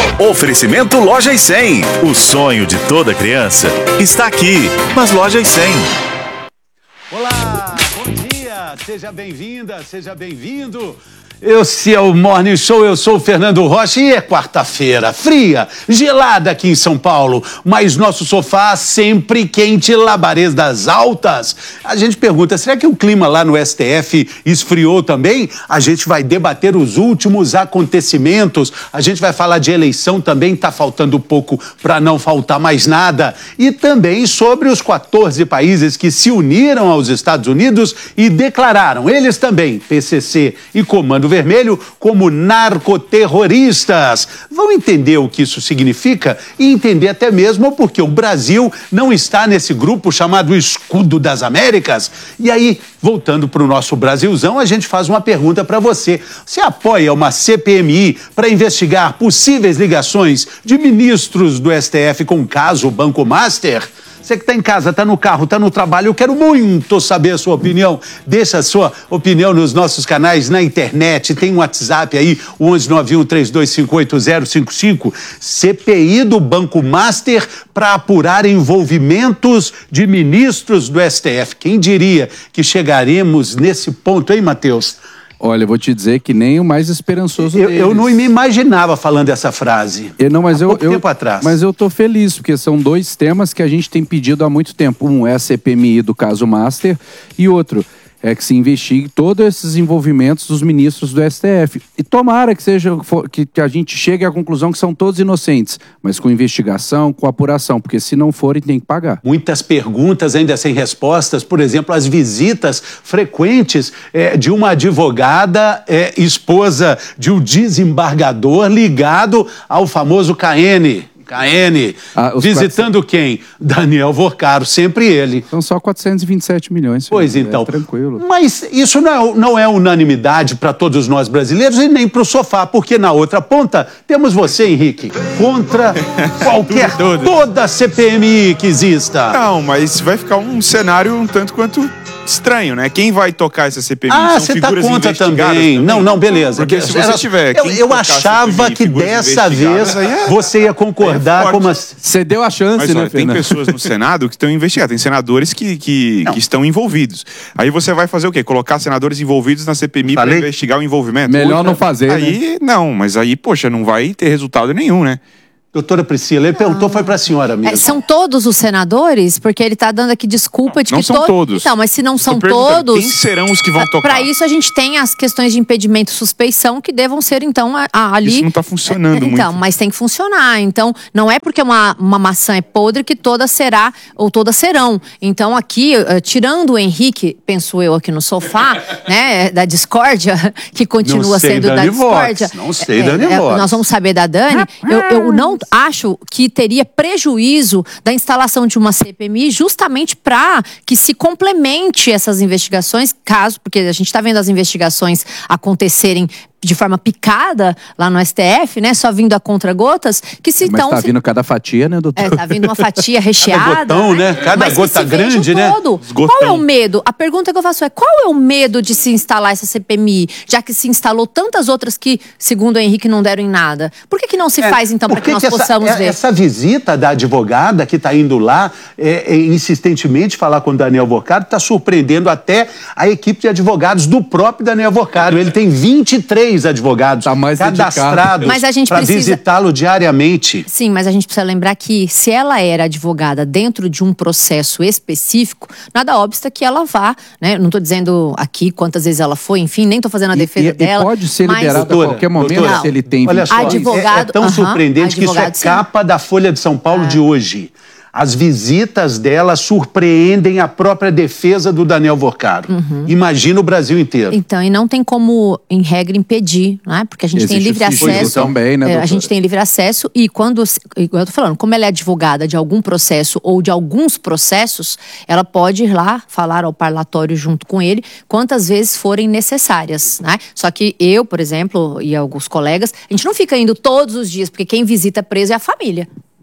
Oferecimento Lojas 100. O sonho de toda criança está aqui nas Lojas 100. Olá, bom dia, seja bem-vinda, seja bem-vindo. Esse é o Morning Show, eu sou o Fernando Rocha e é quarta-feira, fria, gelada aqui em São Paulo, mas nosso sofá sempre quente, labareda altas. A gente pergunta, será que o clima lá no STF esfriou também? A gente vai debater os últimos acontecimentos, a gente vai falar de eleição também, tá faltando pouco para não faltar mais nada. E também sobre os 14 países que se uniram aos Estados Unidos e declararam, eles também, PCC e Comando Vermelho, como narcoterroristas. Vão entender o que isso significa e entender até mesmo porque o Brasil não está nesse grupo chamado Escudo das Américas. E aí, voltando para o nosso Brasilzão, a gente faz uma pergunta para você. Você apoia uma CPMI para investigar possíveis ligações de ministros do STF com o caso Banco Master? Você que está em casa, está no carro, está no trabalho, eu quero muito saber a sua opinião. Deixa a sua opinião nos nossos canais na internet. Tem um WhatsApp aí, o 1191-3258-055. CPI do Banco Master para apurar envolvimentos de ministros do STF. Quem diria que chegaremos nesse ponto, hein, Matheus? Olha, eu vou te dizer que nem o mais esperançoso deles. Eu não me imaginava falando essa frase. Há pouco tempo atrás. Mas eu tô feliz, porque são dois temas que a gente tem pedido há muito tempo. Um é a CPMI do caso Master e outro é que se investigue todos esses envolvimentos dos ministros do STF. E tomara que que a gente chegue à conclusão que são todos inocentes, mas com investigação, com apuração, porque se não forem, tem que pagar. Muitas perguntas ainda sem respostas, por exemplo, as visitas frequentes de uma advogada esposa de um desembargador ligado ao famoso KN, visitando quem? Daniel Vorcaro, sempre ele. São só 427 milhões. Pois então. Tranquilo. Mas isso não é unanimidade para todos nós brasileiros e nem para o sofá, porque na outra ponta temos você, Henrique, contra toda CPMI que exista. Não, mas vai ficar um cenário um tanto quanto estranho, né? Quem vai tocar essa CPMI? Você está contra também. Não, beleza. Porque se você tiver... Eu achava que dessa vez você ia concordar com as... Você deu a chance, mas, né, olha, tem pessoas no Senado que estão investigadas, tem senadores que estão envolvidos. Aí você vai fazer o quê? Colocar senadores envolvidos na CPMI para investigar o envolvimento? Melhor não fazer, aí, né? Não, mas aí, poxa, não vai ter resultado nenhum, né? Doutora Priscila, ele perguntou, foi para a senhora mesmo. São todos os senadores? Porque ele está dando aqui desculpa de não que são todos. Então, mas se não são todos... Quem serão os que vão tocar? Para isso, a gente tem as questões de impedimento e suspeição que devam ser, então, ali... Isso não está funcionando muito. Então, mas tem que funcionar. Então, não é porque uma maçã é podre que toda será ou todas serão. Então, aqui, tirando o Henrique, penso eu aqui no sofá, né, da discórdia, que continua sendo da discórdia. Não sei, Dani Vox. Nós vamos saber da Dani. Eu não acho que teria prejuízo da instalação de uma CPMI justamente para que se complemente essas investigações, porque a gente está vendo as investigações acontecerem de forma picada lá no STF, né? Só vindo a contra-gotas, que se Mas tá vindo cada fatia, né, doutor? Tá vindo uma fatia recheada. Cada gotão, né? Cada gota grande, né? Qual é o medo? A pergunta que eu faço é, qual é o medo de se instalar essa CPMI, já que se instalou tantas outras que, segundo o Henrique, não deram em nada? Por que não se faz, então, para que nós possamos ver? Essa visita da advogada que está indo lá insistentemente falar com o Daniel Vorcaro está surpreendendo até a equipe de advogados do próprio Daniel Vorcaro. Ele tem 23 advogados cadastrados para visitá-lo diariamente. Sim, mas a gente precisa lembrar que se ela era advogada dentro de um processo específico, nada obsta que ela vá, né? Não estou dizendo aqui quantas vezes ela foi, enfim, nem estou fazendo a defesa dela. E pode ser liberado a qualquer momento se ele tem... Olha só, é tão surpreendente que isso é capa da Folha de São Paulo de hoje. As visitas dela surpreendem a própria defesa do Daniel Vorcaro. Imagina o Brasil inteiro. Então, e não tem como, em regra, impedir, né? Porque a gente tem livre acesso. Também, né, a gente tem livre acesso e quando, igual eu tô falando, como ela é advogada de algum processo ou de alguns processos, ela pode ir lá falar ao parlatório junto com ele quantas vezes forem necessárias, né? Só que eu, por exemplo, e alguns colegas, a gente não fica indo todos os dias, porque quem visita preso é a família.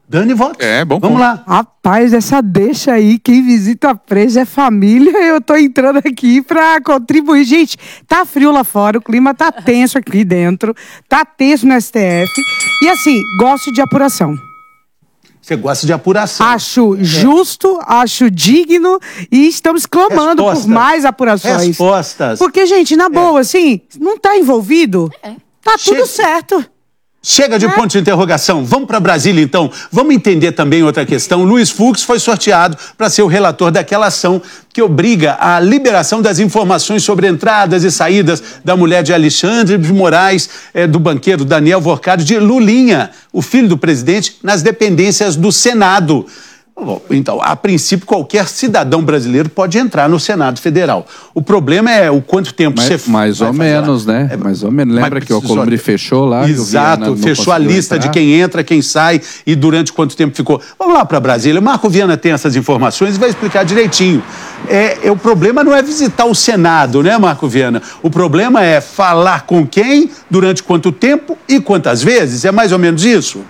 Dani Vox. Bom Vamos ponto. lá. Rapaz, essa deixa aí, quem visita preso é família. Eu tô entrando aqui pra contribuir. Gente, tá frio lá fora, o clima tá tenso aqui dentro, tá tenso no STF. E assim, gosto de apuração. Você gosta de apuração. Acho justo, acho digno e estamos clamando Respostas. por mais apurações. Respostas. Porque, gente, na boa, assim, não tá envolvido, tá tudo certo. Chega de ponto de interrogação. Vamos para Brasília, então. Vamos entender também outra questão. Luiz Fux foi sorteado para ser o relator daquela ação que obriga a liberação das informações sobre entradas e saídas da mulher de Alexandre de Moraes, do banqueiro Daniel Vorcado, de Lulinha, o filho do presidente, nas dependências do Senado. Bom, então, a princípio, qualquer cidadão brasileiro pode entrar no Senado Federal. O problema é o quanto tempo você Mais ou menos, lá. né? Mais ou menos. Lembra que o Alcolumbre fechou lá? Exato, fechou a lista de quem entra, quem sai e durante quanto tempo ficou. Vamos lá para Brasília. Marco Viana tem essas informações e vai explicar direitinho. O problema não é visitar o Senado, né, Marco Viana? O problema é falar com quem, durante quanto tempo e quantas vezes. É mais ou menos isso?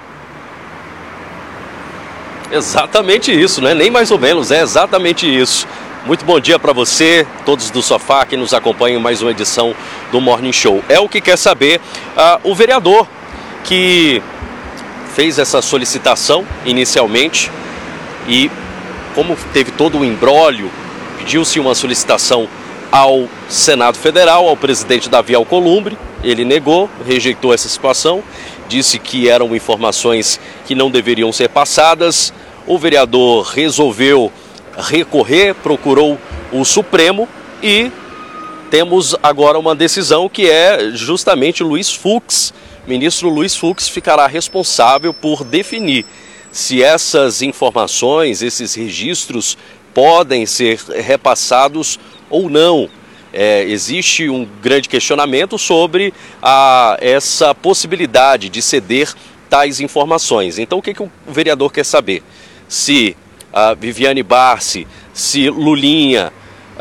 Exatamente isso, né? Nem mais ou menos, é exatamente isso. Muito bom dia para você, todos do Sofá que nos acompanham em mais uma edição do Morning Show. É o que quer saber o vereador que fez essa solicitação inicialmente e como teve todo o imbróglio, pediu-se uma solicitação ao Senado Federal, ao presidente Davi Alcolumbre. Ele negou, rejeitou essa situação, disse que eram informações que não deveriam ser passadas. O vereador resolveu recorrer, procurou o Supremo e temos agora uma decisão que é justamente Luiz Fux. O ministro Luiz Fux ficará responsável por definir se essas informações, esses registros podem ser repassados ou não. Existe um grande questionamento sobre essa possibilidade de ceder tais informações. Então, o que o vereador quer saber? Se a Viviane Barsi, se Lulinha,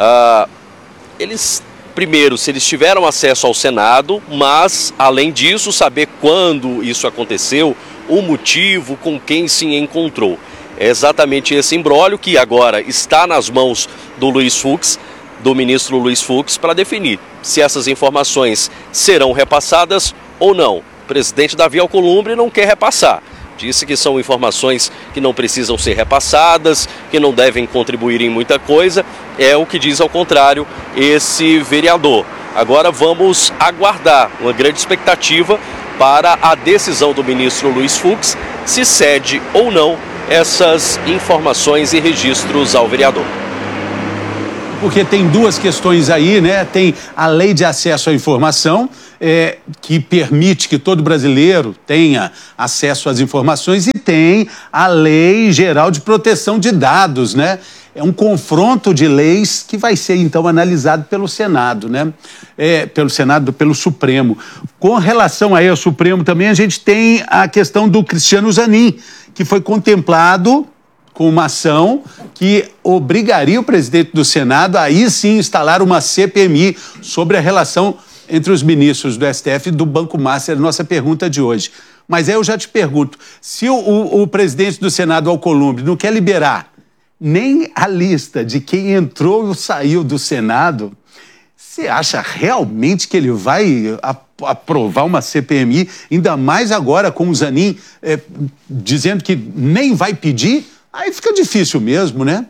primeiro, se eles tiveram acesso ao Senado, mas, além disso, saber quando isso aconteceu, o motivo, com quem se encontrou. É exatamente esse imbróglio que agora está nas mãos do Luiz Fux, do ministro Luiz Fux, para definir se essas informações serão repassadas ou não. O presidente Davi Alcolumbre não quer repassar. Disse que são informações que não precisam ser repassadas, que não devem contribuir em muita coisa. É o que diz ao contrário esse vereador. Agora vamos aguardar uma grande expectativa para a decisão do ministro Luiz Fux, se cede ou não essas informações e registros ao vereador. Porque tem duas questões aí, né? Tem a lei de acesso à informação, que permite que todo brasileiro tenha acesso às informações, e tem a Lei Geral de Proteção de Dados, né? É um confronto de leis que vai ser, então, analisado pelo Senado, né? Pelo Supremo. Com relação aí ao Supremo também, a gente tem a questão do Cristiano Zanin, que foi contemplado com uma ação que obrigaria o presidente do Senado a aí sim instalar uma CPMI sobre a relação entre os ministros do STF e do Banco Master, nossa pergunta de hoje. Mas aí eu já te pergunto, se o presidente do Senado, Alcolumbre, não quer liberar nem a lista de quem entrou ou saiu do Senado, você acha realmente que ele vai aprovar uma CPMI, ainda mais agora com o Zanin dizendo que nem vai pedir? Aí fica difícil mesmo, né?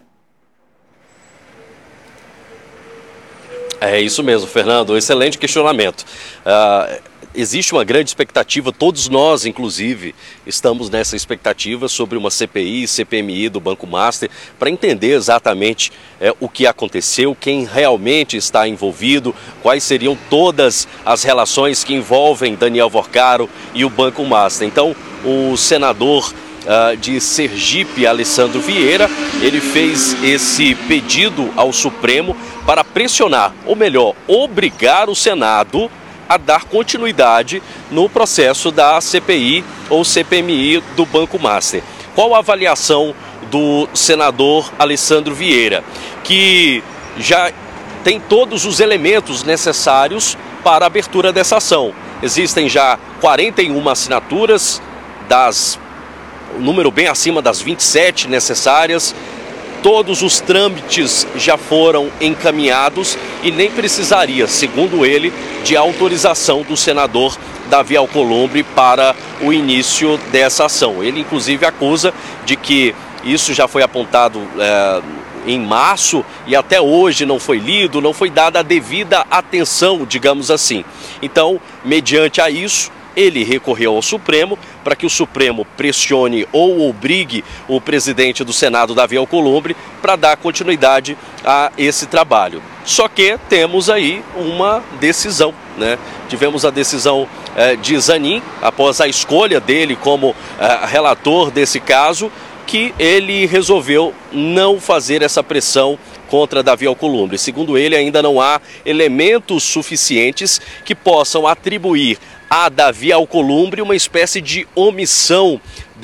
É isso mesmo, Fernando. Excelente questionamento. Existe uma grande expectativa, todos nós, inclusive, estamos nessa expectativa sobre uma CPI, CPMI do Banco Master, para entender exatamente o que aconteceu, quem realmente está envolvido, quais seriam todas as relações que envolvem Daniel Vorcado e o Banco Master. Então, o senador de Sergipe, Alessandro Vieira, ele fez esse pedido ao Supremo para pressionar, ou melhor, obrigar o Senado a dar continuidade no processo da CPI ou CPMI do Banco Master. Qual a avaliação do senador Alessandro Vieira? Que já tem todos os elementos necessários para a abertura dessa ação. Existem já 41 assinaturas das um número bem acima das 27 necessárias. Todos os trâmites já foram encaminhados e nem precisaria, segundo ele, de autorização do senador Davi Alcolumbre para o início dessa ação. Ele, inclusive, acusa de que isso já foi apontado em março e até hoje não foi lido, não foi dada a devida atenção, digamos assim. Então, mediante a isso, ele recorreu ao Supremo para que o Supremo pressione ou obrigue o presidente do Senado, Davi Alcolumbre, para dar continuidade a esse trabalho. Só que temos aí uma decisão, né? Tivemos a decisão de Zanin, após a escolha dele como relator desse caso, que ele resolveu não fazer essa pressão contra Davi Alcolumbre. Segundo ele, ainda não há elementos suficientes que possam atribuir a Davi Alcolumbre uma espécie de omissão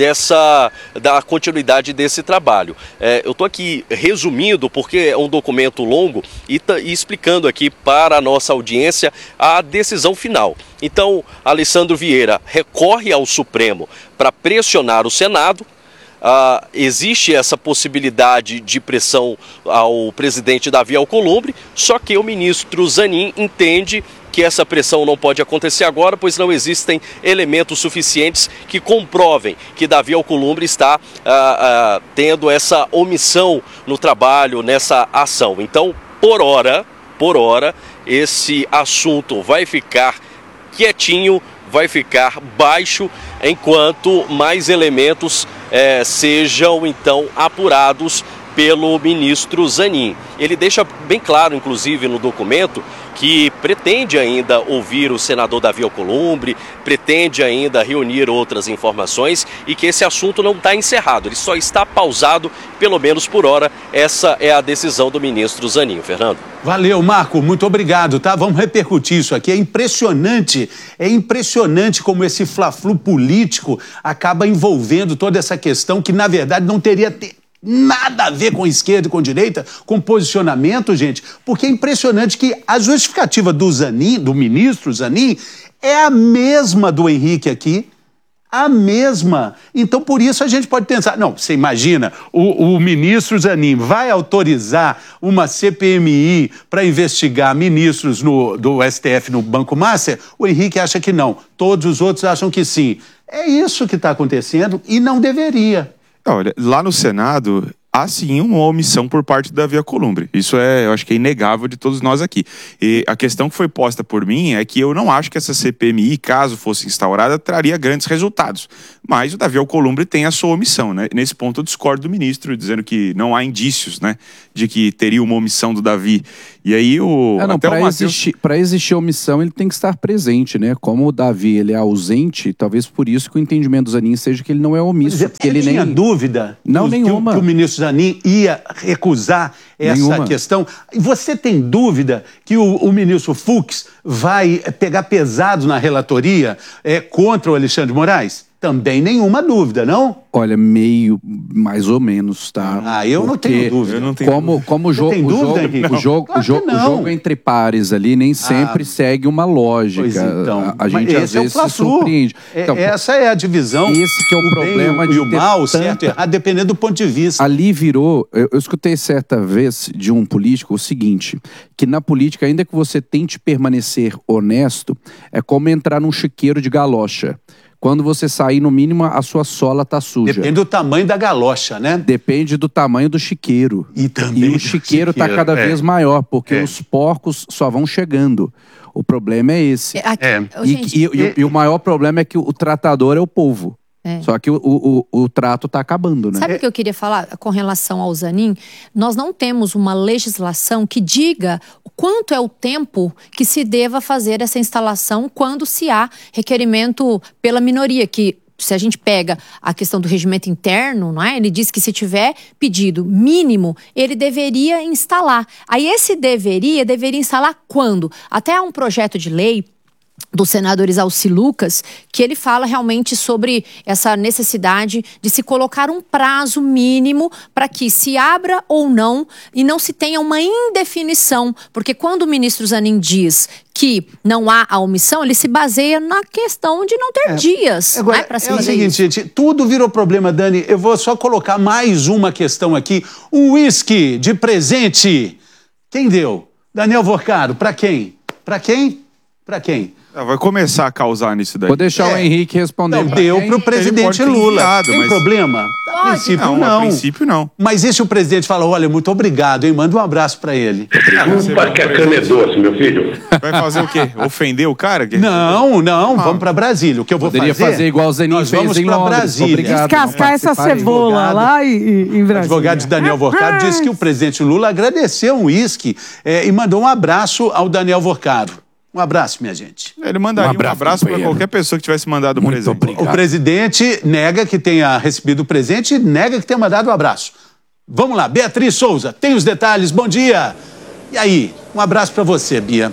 da continuidade desse trabalho. Eu estou aqui resumindo, porque é um documento longo, e explicando aqui para a nossa audiência a decisão final. Então, Alessandro Vieira recorre ao Supremo para pressionar o Senado. Existe essa possibilidade de pressão ao presidente Davi Alcolumbre, só que o ministro Zanin entende que essa pressão não pode acontecer agora, pois não existem elementos suficientes que comprovem que Davi Alcolumbre está tendo essa omissão no trabalho, nessa ação. Então, por hora, esse assunto vai ficar quietinho, vai ficar baixo, enquanto mais elementos sejam, então, apurados pelo ministro Zanin. Ele deixa bem claro, inclusive, no documento, que pretende ainda ouvir o senador Davi Alcolumbre, pretende ainda reunir outras informações e que esse assunto não está encerrado, ele só está pausado, pelo menos por hora. Essa é a decisão do ministro Zanin. Fernando. Valeu, Marco, muito obrigado, tá? Vamos repercutir isso aqui. É impressionante como esse fla-flu político acaba envolvendo toda essa questão que, na verdade, não teria nada a ver com esquerda e com direita, com posicionamento, gente, porque é impressionante que a justificativa do Zanin, do ministro Zanin, é a mesma do Henrique aqui, a mesma. Então, por isso, a gente pode pensar, não, você imagina, o ministro Zanin vai autorizar uma CPMI para investigar ministros do STF no Banco Master? O Henrique acha que não, todos os outros acham que sim. É isso que está acontecendo e não deveria. Olha, lá no Senado, há sim uma omissão por parte da Davi Alcolumbre. Isso eu acho que é inegável de todos nós aqui. E a questão que foi posta por mim é que eu não acho que essa CPMI, caso fosse instaurada, traria grandes resultados. Mas o Davi Alcolumbre tem a sua omissão, né? Nesse ponto eu discordo do ministro, dizendo que não há indícios, né, de que teria uma omissão do Davi. E aí para existir omissão, ele tem que estar presente, né? Como o Davi ele é ausente, talvez por isso que o entendimento do Zanin seja que ele não é omisso. Você tinha dúvida nenhuma. Que o ministro Zanin ia recusar essa questão? Você tem dúvida que o ministro Fux vai pegar pesado na relatoria contra o Alexandre de Moraes? Também nenhuma dúvida, não? Olha, mais ou menos, tá? Eu não tenho dúvida. Como o jogo entre pares ali nem sempre segue uma lógica. Pois então. A gente às vezes se surpreende. Então, essa é a divisão. Esse que é o problema bem, de o mal, o certo e errado, dependendo do ponto de vista. Ali virou... Eu escutei certa vez de um político o seguinte, que na política, ainda que você tente permanecer honesto, é como entrar num chiqueiro de galocha. Quando você sair, no mínimo, a sua sola tá suja. Depende do tamanho da galocha, né? Depende do tamanho do chiqueiro. E o chiqueiro tá cada vez maior, porque os porcos só vão chegando. O problema é esse. E o maior problema é que o tratador é o povo. Só que o trato está acabando, né? Sabe o que eu queria falar com relação ao Zanin? Nós não temos uma legislação que diga quanto é o tempo que se deva fazer essa instalação quando se há requerimento pela minoria, que se a gente pega a questão do regimento interno, não é? Ele diz que se tiver pedido mínimo, ele deveria instalar. Aí esse deveria instalar quando? Até há um projeto de lei do senador Isalci Lucas, que ele fala realmente sobre essa necessidade de se colocar um prazo mínimo para que se abra ou não e não se tenha uma indefinição, porque quando o ministro Zanin diz que não há a omissão, ele se baseia na questão de não ter dias. Agora, é o seguinte, gente, tudo virou problema, Dani. Eu vou só colocar mais uma questão aqui. Um uísque de presente. Quem deu? Daniel Vorcaro. Para quem? Para quem? Para quem? Vai começar a causar nisso daí. Vou deixar o Henrique responder. Não, deu para o presidente Lula. Tem problema? A princípio não. A princípio não. Mas e se o presidente fala, olha, muito obrigado, hein? Manda um abraço para ele. Desculpa que a cana é doce, meu filho. Vai fazer o quê? Ofender o cara? Não, vamos para Brasília. O que eu vou fazer igual o Zanin fez em Londres. Descascar essa cebola lá em Brasília. O advogado Daniel Vorcaro disse que o presidente Lula agradeceu um uísque e mandou um abraço ao Daniel Vorcaro. Um abraço, minha gente. Ele mandaria um abraço para qualquer pessoa que tivesse mandado um presente. Obrigado. O presidente nega que tenha recebido o presente e nega que tenha mandado um abraço. Vamos lá, Beatriz Souza, tem os detalhes, bom dia. E aí, um abraço para você, Bia.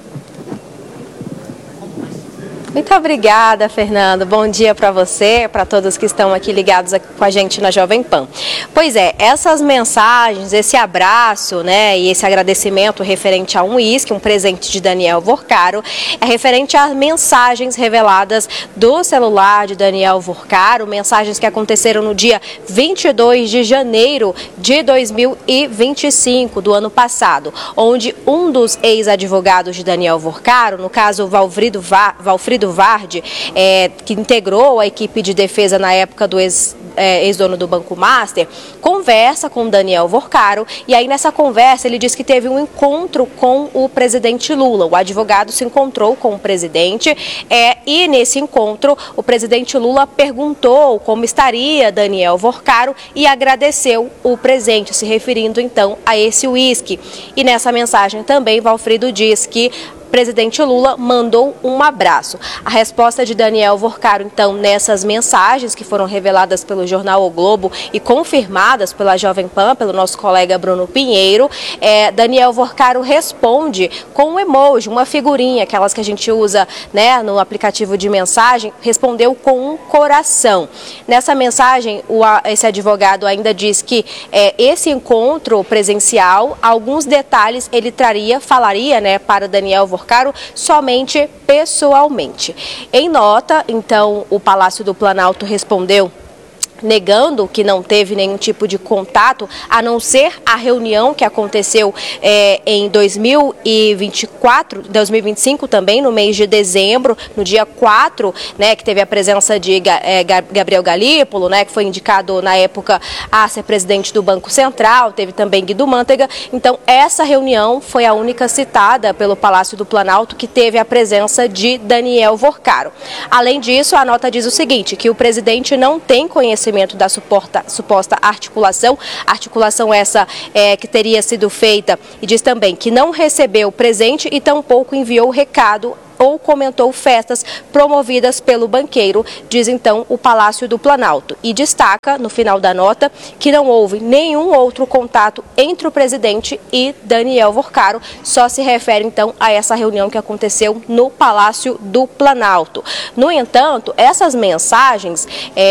Muito obrigada, Fernando. Bom dia para você, para todos que estão aqui ligados com a gente na Jovem Pan. Pois é, essas mensagens, esse abraço, né, e esse agradecimento referente a um uísque, um presente de Daniel Vorcaro, é referente às mensagens reveladas do celular de Daniel Vorcaro, mensagens que aconteceram no dia 22 de janeiro de 2025, do ano passado, onde um dos ex-advogados de Daniel Vorcaro, no caso Valfrido Vardi, que integrou a equipe de defesa na época do ex-dono do Banco Master, conversa com Daniel Vorcaro, e aí nessa conversa ele diz que teve um encontro com o presidente Lula. O advogado se encontrou com o presidente e nesse encontro o presidente Lula perguntou como estaria Daniel Vorcaro e agradeceu o presente, se referindo então a esse uísque. E nessa mensagem também Valfrido diz que o presidente Lula mandou um abraço. A resposta de Daniel Vorcaro, então, nessas mensagens que foram reveladas pelo jornal O Globo e confirmadas pela Jovem Pan, pelo nosso colega Bruno Pinheiro, Daniel Vorcaro responde com um emoji, uma figurinha, aquelas que a gente usa, né, no aplicativo de mensagem, respondeu com um coração. Nessa mensagem, esse advogado ainda diz que esse encontro presencial, alguns detalhes ele falaria, né, para Daniel Vorcaro somente pessoalmente. Em nota, então, o Palácio do Planalto respondeu negando que não teve nenhum tipo de contato, a não ser a reunião que aconteceu em 2025 também, no mês de dezembro, no dia 4, né, que teve a presença de Gabriel Galípolo, né, que foi indicado na época a ser presidente do Banco Central, teve também Guido Mantega. Então, essa reunião foi a única citada pelo Palácio do Planalto que teve a presença de Daniel Vorcaro. Além disso, a nota diz o seguinte, que o presidente não tem conhecimento da suposta articulação essa que teria sido feita, e diz também que não recebeu presente e tampouco enviou recado ou comentou festas promovidas pelo banqueiro, diz então o Palácio do Planalto. E destaca, no final da nota, que não houve nenhum outro contato entre o presidente e Daniel Vorcaro, só se refere então a essa reunião que aconteceu no Palácio do Planalto. No entanto, essas mensagens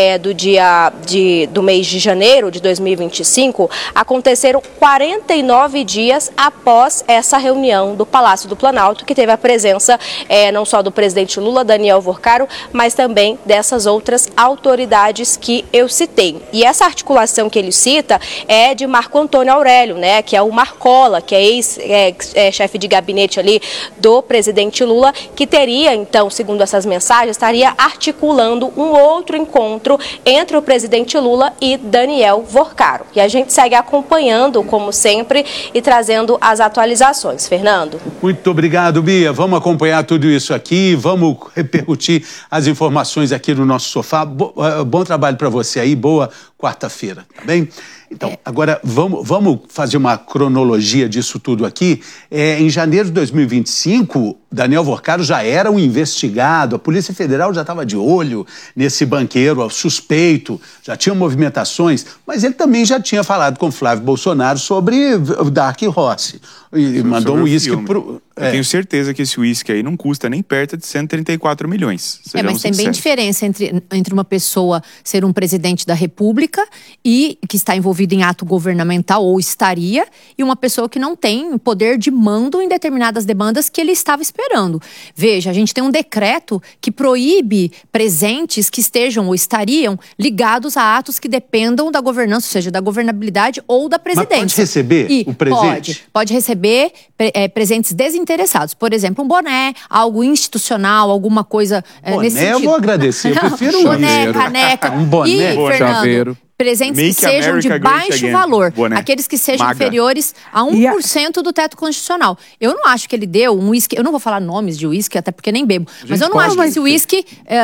do mês de janeiro de 2025 aconteceram 49 dias após essa reunião do Palácio do Planalto, que teve a presença não só do presidente Lula, Daniel Vorcaro, mas também dessas outras autoridades que eu citei. E essa articulação que ele cita é de Marco Antônio Aurélio, né, que é o Marcola, que é ex-chefe de gabinete ali do presidente Lula, que teria, então, segundo essas mensagens, estaria articulando um outro encontro entre o presidente Lula e Daniel Vorcaro. E a gente segue acompanhando, como sempre, e trazendo as atualizações. Fernando. Muito obrigado, Bia. Vamos acompanhar tudo isso aqui, vamos repercutir as informações aqui no nosso sofá. Bom trabalho para você aí, boa quarta-feira, tá bem? Então, agora vamos fazer uma cronologia disso tudo aqui. Em janeiro de 2025, Daniel Vorcaro já era um investigado, a Polícia Federal já estava de olho nesse banqueiro suspeito, já tinha movimentações, mas ele também já tinha falado com Flávio Bolsonaro sobre o Dark Horse. E mandou um uísque pro... Eu tenho certeza que esse uísque aí não custa nem perto de 134 milhões. Mas tem bem diferença entre uma pessoa ser um presidente da República e que está envolvido em ato governamental ou estaria, e uma pessoa que não tem poder de mando em determinadas demandas que ele estava esperando. Veja, a gente tem um decreto que proíbe presentes que estejam ou estariam ligados a atos que dependam da governança, ou seja, da governabilidade ou da presidência. Mas pode receber o presente? Pode receber presentes desinteressados. Por exemplo, um boné, algo institucional, alguma coisa nesse sentido. Boné eu vou agradecer, eu prefiro boné, caneca. Um boné, e, Fernando, presentes que sejam de baixo valor. Aqueles que sejam inferiores a 1% do teto constitucional. Eu não acho que ele deu um uísque, eu não vou falar nomes de uísque, até porque nem bebo, mas eu não acho que esse uísque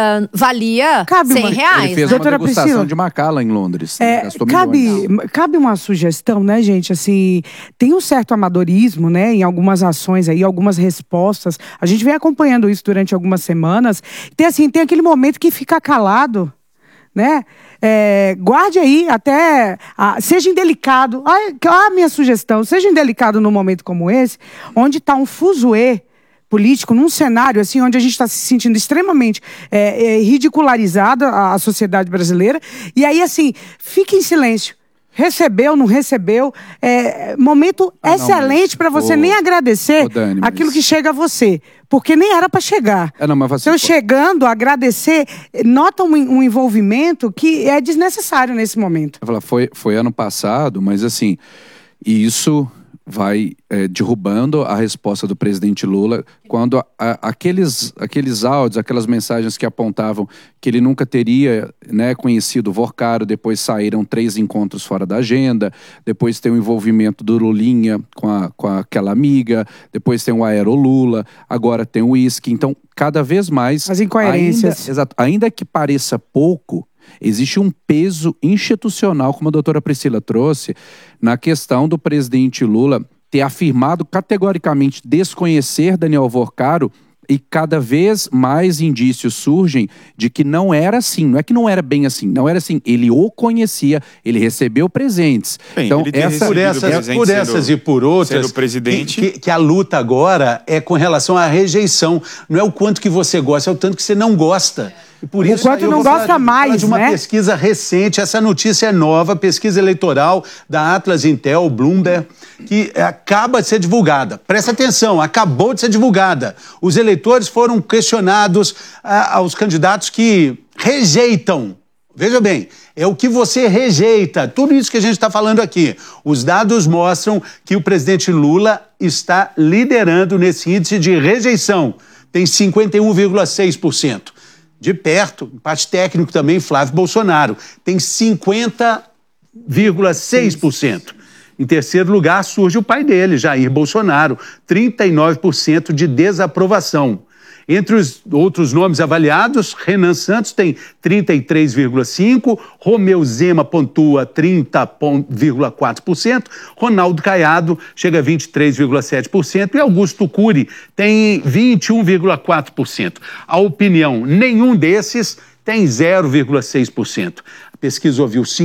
valia R$100. Ele fez uma degustação de Macallan em Londres. Cabe uma sugestão, né, gente? Assim, tem um certo amadorismo, né, em algumas ações aí, algumas respostas. A gente vem acompanhando isso durante algumas semanas. Tem aquele momento que fica calado, né? Guarde aí até, seja indelicado, minha sugestão, seja indelicado num momento como esse, onde está um fuzuê político, num cenário assim, onde a gente está se sentindo extremamente ridicularizada, a sociedade brasileira, e aí assim, fique em silêncio. Recebeu, não recebeu, momento excelente para você nem agradecer aquilo que chega a você, porque nem era para chegar. Então, chegando a agradecer, nota um envolvimento que é desnecessário nesse momento. Foi ano passado, mas assim, isso vai derrubando a resposta do presidente Lula quando aqueles áudios, aquelas mensagens que apontavam que ele nunca teria, né, conhecido Vorcaro, depois saíram 3 encontros fora da agenda, depois tem o envolvimento do Lulinha com aquela amiga, depois tem o Aerolula, agora tem o uísque. Então, cada vez mais... As incoerências. Ainda que pareça pouco, existe um peso institucional, como a doutora Priscila trouxe, na questão do presidente Lula ter afirmado categoricamente desconhecer Daniel Vorcaro, e cada vez mais indícios surgem de que não era assim. Não é que não era bem assim, não era assim. Ele o conhecia, ele recebeu presentes. Bem, então, por essas e por outras, que a luta agora é com relação à rejeição. Não é o quanto que você gosta, é o tanto que você não gosta. E por isso, quanto não gosta mais, de uma pesquisa recente, essa notícia é nova, pesquisa eleitoral da Atlas Intel, Bloomberg, que acaba de ser divulgada. Presta atenção, acabou de ser divulgada. Os eleitores foram questionados aos candidatos que rejeitam. Veja bem, é o que você rejeita. Tudo isso que a gente está falando aqui. Os dados mostram que o presidente Lula está liderando nesse índice de rejeição. Tem 51,6%. De perto, empate técnico também, Flávio Bolsonaro. Tem 50,6%. Em terceiro lugar, surge o pai dele, Jair Bolsonaro, 39% de desaprovação. Entre os outros nomes avaliados, Renan Santos tem 33,5%, Romeu Zema pontua 30,4%, Ronaldo Caiado chega a 23,7% e Augusto Cury tem 21,4%. A opinião, nenhum desses tem 0,6%. A pesquisa ouviu